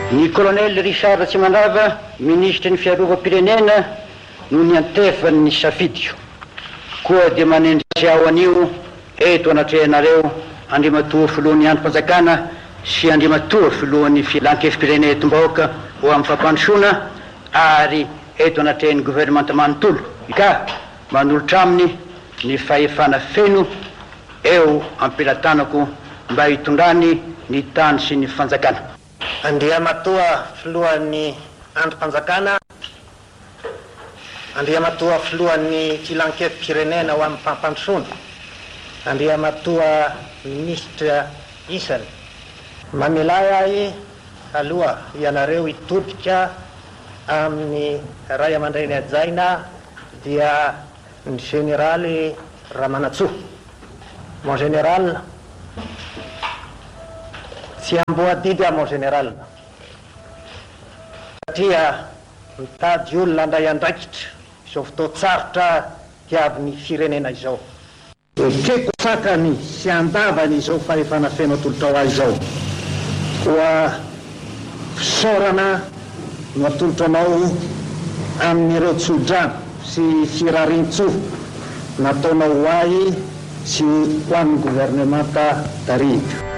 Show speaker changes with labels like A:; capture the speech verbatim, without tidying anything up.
A: Ny colonel Richard Tsimandrava, ministre ny fiarovam-pirenena, no ny antefany ny safidio. Koa dia manendry ao anio eto anatrehanareo andrimatoa filohan'ny androm-panjakana sy andrimatoa filohan'ny filan-kefim-pirenena etom-bahoaka ho amin'ny fampandrosoana ary eto anatrehan'ny gouvernemanta manontolo ka manolotra aminy ny fahefana feno eo ampilatanako mba hitondrany ny tany sy ny fanjakana.
B: Andriamatoa filohan'ny androm-panjakana, Andriamatoa filohan'ny filan-kefim-pirenena ho amin'ny fampandrosoana, Andriamatoa ministra isany, mamelay ahy aloha ianareo hitodika amin'ny ray aman-dreny ajaina dia ny generaly Ramanatsoa. Mon général, tsy amboadidy a mon général satria mitady olona andray andraikitra izao fotoatsarotra tiavin'ny firenena izao. Ekeko sakany sy andavany izao fahefana feno atolotra ho azy izao koa fisaorana no atolotra anao amin'ireo tsodrano sy firarintso nataonao ho ahy sy ho an'ny gouvernemanta tarihy.